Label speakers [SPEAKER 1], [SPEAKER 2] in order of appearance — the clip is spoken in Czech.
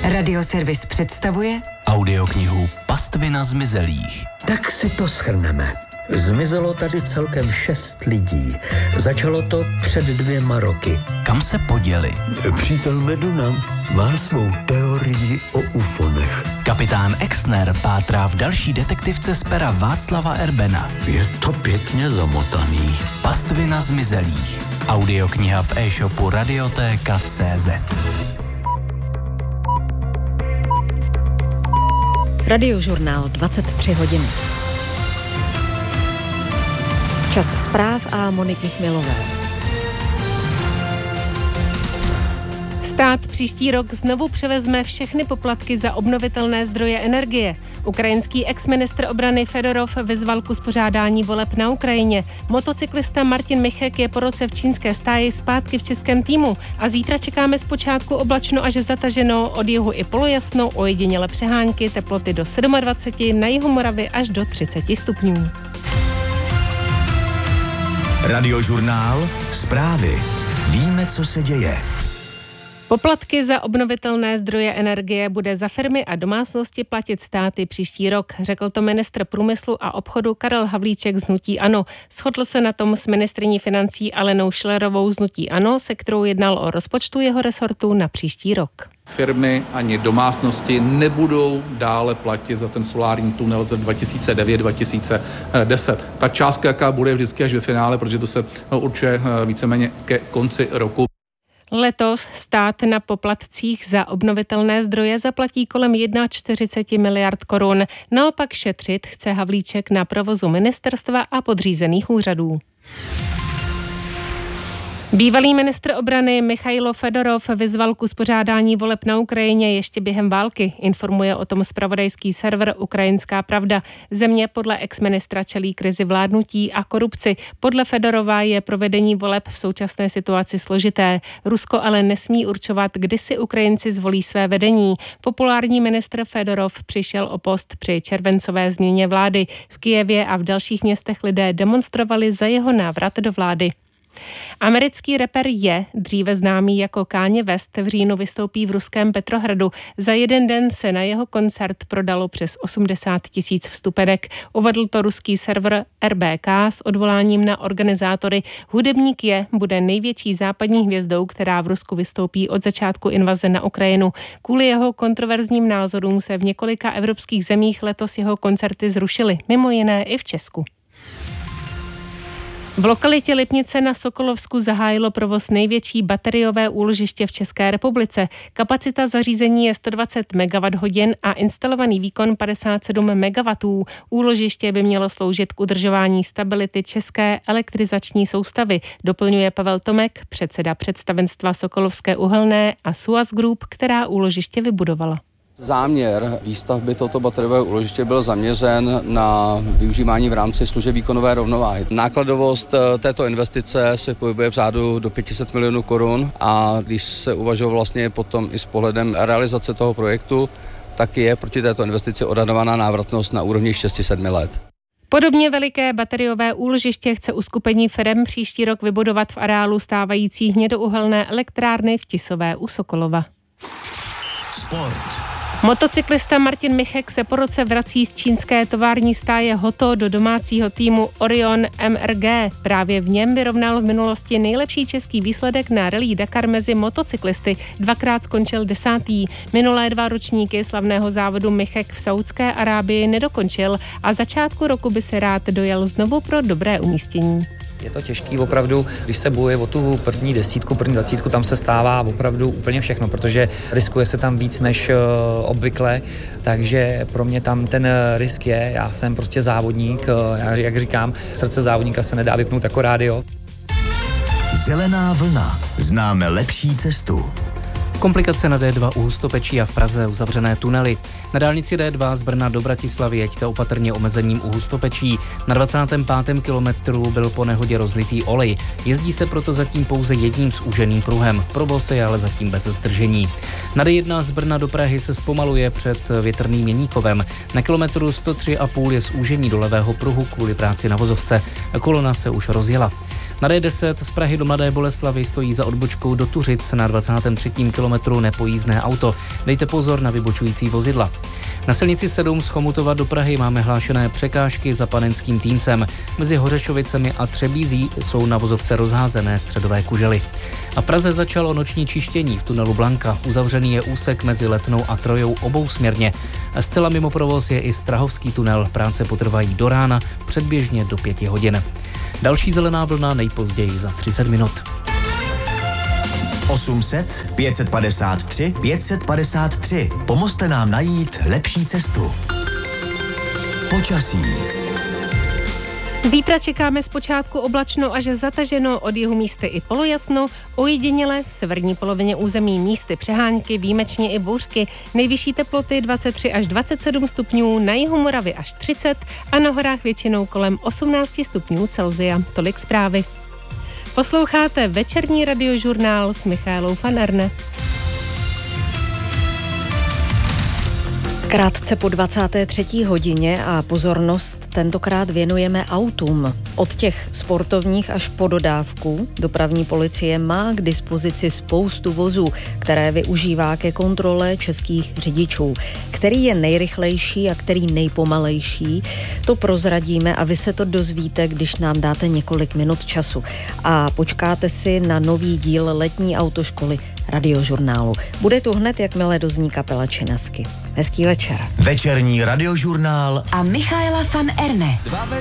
[SPEAKER 1] Radioservis představuje
[SPEAKER 2] audioknihu Pastvina zmizelých.
[SPEAKER 3] Tak si to shrneme. Zmizelo tady celkem 6 lidí. Začalo to před 2 roky.
[SPEAKER 2] Kam se poděli?
[SPEAKER 3] Přítel Meduna má svou teorii o ufonech.
[SPEAKER 2] Kapitán Exner pátrá v další detektivce z pera Václava Erbena.
[SPEAKER 3] Je to pěkně zamotaný.
[SPEAKER 2] Pastvina zmizelých. Audiokniha v e-shopu Radioteka.cz.
[SPEAKER 4] Radiožurnál 23 hodin. Čas zpráv a Moniky Chmělové.
[SPEAKER 5] Stát příští rok znovu převezme všechny poplatky za obnovitelné zdroje energie. Ukrajinský exministr obrany Fedorov vyzval k uspořádání voleb na Ukrajině. Motocyklista Martin Michek je po roce v čínské stáji zpátky v českém týmu a zítra čekáme zpočátku oblačno až zataženo, od jihu i polojasno, ojediněle přehánky, teploty do 27, na jihu Moravy až do 30 stupňů.
[SPEAKER 6] Radiožurnál Zprávy. Víme, co se děje.
[SPEAKER 5] Poplatky za obnovitelné zdroje energie bude za firmy a domácnosti platit státy příští rok, řekl to ministr průmyslu a obchodu Karel Havlíček z hnutí ANO. Shodl se na tom s ministryní financí Alenou Schillerovou z hnutí ANO, se kterou jednal o rozpočtu jeho resortu na příští rok.
[SPEAKER 7] Firmy ani domácnosti nebudou dále platit za ten solární tunel z 2009-2010. Ta částka, jaká bude, vždycky až ve finále, protože to se určuje víceméně ke konci roku.
[SPEAKER 5] Letos stát na poplatcích za obnovitelné zdroje zaplatí kolem 41 miliard korun. Naopak šetřit chce Havlíček na provozu ministerstva a podřízených úřadů. Bývalý ministr obrany Michailo Fedorov vyzval k uspořádání voleb na Ukrajině ještě během války. Informuje o tom zpravodajský server Ukrajinská pravda. Země podle exministra čelí krizi vládnutí a korupci. Podle Fedorova je provedení voleb v současné situaci složité. Rusko ale nesmí určovat, kdy si Ukrajinci zvolí své vedení. Populární ministr Fedorov přišel o post při červencové změně vlády. V Kyjevě a v dalších městech lidé demonstrovali za jeho návrat do vlády. Americký rapper Je, dříve známý jako Kanye West, v říjnu vystoupí v ruském Petrohradu. Za jeden den se na jeho koncert prodalo přes 80 000 vstupenek. Uvedl to ruský server RBK s odvoláním na organizátory. Hudebník Je bude největší západní hvězdou, která v Rusku vystoupí od začátku invaze na Ukrajinu. Kvůli jeho kontroverzním názorům se v několika evropských zemích letos jeho koncerty zrušily, mimo jiné i v Česku. V lokalitě Lipnice na Sokolovsku zahájilo provoz největší bateriové úložiště v České republice. Kapacita zařízení je 120 MWh a instalovaný výkon 57 MW. Úložiště by mělo sloužit k udržování stability české elektrizační soustavy, doplňuje Pavel Tomek, předseda představenstva Sokolovské uhelné a Suaz Group, která úložiště vybudovala.
[SPEAKER 8] Záměr výstavby tohoto bateriového úložiště byl zaměřen na využívání v rámci služeb výkonové rovnováhy. Nákladovost této investice se pohybuje v řádu do 500 milionů korun a když se uvažuje vlastně potom i s pohledem realizace toho projektu, tak je proti této investici odhadovaná návratnost na úrovni 6-7 let.
[SPEAKER 5] Podobně veliké bateriové úložiště chce uskupení firem příští rok vybudovat v areálu stávající hnědouhelné elektrárny v Tisové u Sokolova.
[SPEAKER 6] Sport.
[SPEAKER 5] Motocyklista Martin Michek se po roce vrací z čínské tovární stáje Hoto do domácího týmu Orion MRG. Právě v něm vyrovnal v minulosti nejlepší český výsledek na Rallye Dakar mezi motocyklisty. 2krát skončil 10. Minulé 2 ročníky slavného závodu Michek v Saúdské Arábii nedokončil a začátku roku by se rád dojel znovu pro dobré umístění.
[SPEAKER 9] Je to těžký opravdu, když se bojuje o tu první 10, první 20, tam se stává opravdu úplně všechno, protože riskuje se tam víc než obvykle, takže pro mě tam ten risk je, já jsem prostě závodník, jak říkám, srdce závodníka se nedá vypnout jako rádio.
[SPEAKER 6] Zelená vlna. Známe lepší cestu.
[SPEAKER 10] Komplikace na D2 u Hustopečí a v Praze uzavřené tunely. Na dálnici D2 z Brna do Bratislavy jeďte opatrně omezením u Hustopečí. Na 25. kilometru byl po nehodě rozlitý olej. Jezdí se proto zatím pouze jedním zúženým pruhem. Provoz je ale zatím bez zdržení. Na D1 z Brna do Prahy se zpomaluje před Větrným Jeníkovem. Na kilometru 103,5 je zúžení do levého pruhu kvůli práci na vozovce. Kolona se už rozjela. Na D10 z Prahy do Mladé Boleslavi stojí za odbočkou do Tuřic na 23. kilometru nepojízdné auto. Dejte pozor na vybočující vozidla. Na silnici 7 z Chomutova do Prahy máme hlášené překážky za Panenským Týncem. Mezi Hořešovicemi a Třebízí jsou na vozovce rozházené středové kužely. A v Praze začalo noční čištění v tunelu Blanka. Uzavřený je úsek mezi Letnou a Trojou obousměrně. A zcela mimo provoz je i Strahovský tunel. Práce potrvají do rána, předběžně do 5 hodin. Další zelená vlna nejpozději za 30 minut.
[SPEAKER 6] 800 553 553. Pomozte nám najít lepší cestu. Počasí.
[SPEAKER 5] Zítra čekáme zpočátku oblačno až zataženo, od jihu místy i polojasno, ojediněle v severní polovině území místy přehánky, výjimečně i bouřky. Nejvyšší teploty 23 až 27 stupňů, na jihu Moravy až 30 a na horách většinou kolem 18 stupňů Celsia. Tolik zprávy. Posloucháte večerní radiožurnál s Michailou van Erne.
[SPEAKER 4] Krátce po 23. hodině a pozornost tentokrát věnujeme autům. Od těch sportovních až po dodávku dopravní policie má k dispozici spoustu vozů, které využívá ke kontrole českých řidičů. Který je nejrychlejší a který nejpomalejší, to prozradíme a vy se to dozvíte, když nám dáte několik minut času. A počkáte si na nový díl letní autoškoly Radiožurnálu. Bude tu hned, jakmile dozní kapela Činasky. Hezký večer.
[SPEAKER 6] Večerní radiožurnál
[SPEAKER 1] a Michaela van Erne.